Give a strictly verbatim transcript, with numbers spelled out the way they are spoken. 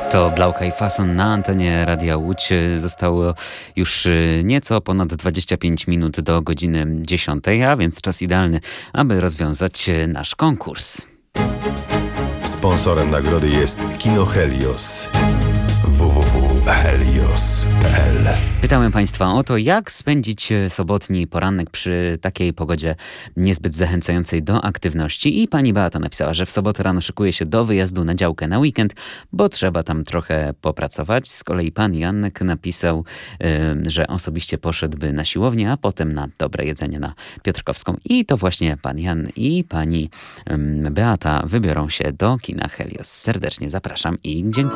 To Blauka i Fason na antenie Radia Łódź. Zostało już nieco ponad dwadzieścia pięć minut do godziny dziesiątej, a więc czas idealny, aby rozwiązać nasz konkurs. Sponsorem nagrody jest Kino Helios. w w w kropka helios kropka p l. Pytałem Państwa o to, jak spędzić sobotni poranek przy takiej pogodzie niezbyt zachęcającej do aktywności. I pani Beata napisała, że w sobotę rano szykuje się do wyjazdu na działkę na weekend, bo trzeba tam trochę popracować. Z kolei pan Janek napisał, yy, że osobiście poszedłby na siłownię, a potem na dobre jedzenie na Piotrkowską. I to właśnie pan Jan i pani yy, Beata wybiorą się do kina Helios. Serdecznie zapraszam i dziękuję.